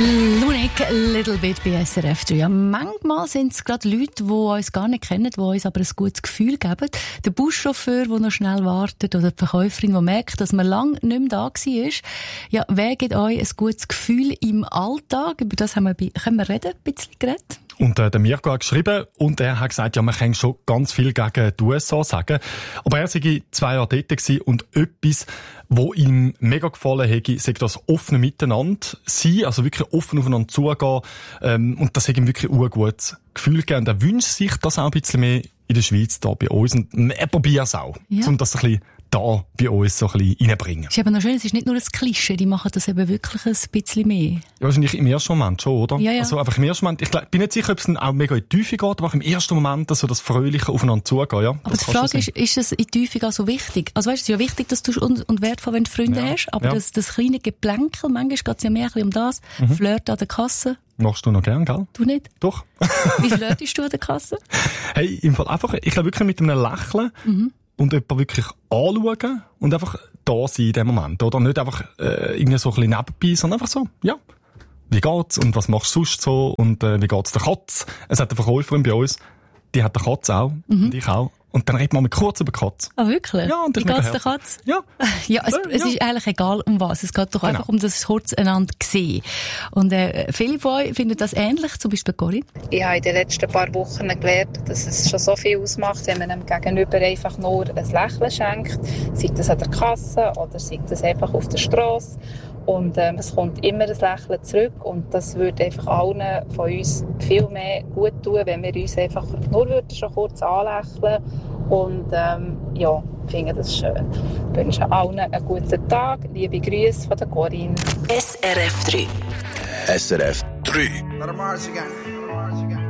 Lunik, Little Bit bei SRF 3. Ja, manchmal sind es gerade Leute, die uns gar nicht kennen, die uns aber ein gutes Gefühl geben. Der Buschauffeur, der noch schnell wartet, oder die Verkäuferin, die merkt, dass man lange nicht mehr da war. Ja, wer gibt euch ein gutes Gefühl im Alltag? Über das können wir reden, ein bisschen geredet. Und der Mirko hat geschrieben und er hat gesagt, ja, man kann schon ganz viel gegen die USA sagen. Aber er sei 2 Jahre dort gewesen und etwas, wo ihm mega gefallen hätte, sei das offene Miteinander sein, also wirklich offen aufeinander zugehen. Und das hat ihm wirklich ein gutes Gefühl gegeben. Und er wünscht sich das auch ein bisschen mehr in der Schweiz, da bei uns. Und er probiert es auch, um das ein bisschen da bei uns so ein bisschen reinbringen. Es ist aber noch schön, es ist nicht nur ein Klischee, die machen das eben wirklich ein bisschen mehr. Ja, wahrscheinlich im ersten Moment schon, oder? Ja. Also einfach im ersten Moment, ich bin nicht sicher, ob es dann auch mega in die Tiefe geht, aber auch im ersten Moment so das Fröhliche aufeinander zugehen, ja. Aber die Frage ist es in die Tiefe auch so wichtig? Also weißt, es ist ja wichtig, dass du und wertvoll, wenn du Freunde hast, aber das kleine Geplänkel, manchmal geht es ja mehr um das, Flirt an der Kasse. Machst du noch gern, gell? Du nicht? Doch. Wie flirtest du an der Kasse? Hey, im Fall einfach, ich glaube wirklich mit einem Lächeln und jemanden wirklich anschauen und einfach da sein in dem Moment, oder? Nicht einfach irgendwie so ein bisschen nebenbei, sondern einfach so, ja, wie geht's und was machst du sonst so und wie geht's der Katz? Es hat eine Verkäuferin bei uns, die hat eine Katze auch und ich auch. Und dann redet man kurz über die Katze. Ah, wirklich? Ja, und das wie geht's der Katze? Ja. Ja, es ist eigentlich egal, um was. Es geht doch einfach um das kurz einander sehen. Und viele von euch finden das ähnlich, zum Beispiel Corinne. Ich habe in den letzten paar Wochen gelernt, dass es schon so viel ausmacht, wenn man dem Gegenüber einfach nur ein Lächeln schenkt. Sei das an der Kasse oder sei das einfach auf der Strasse. Und es kommt immer ein Lächeln zurück und das würde einfach allen von uns viel mehr gut tun, wenn wir uns einfach nur schon kurz anlächeln und ja, finde das schön. Ich wünsche allen einen guten Tag. Liebe Grüße von der Corinne. SRF 3. SRF 3. Let 'em march again.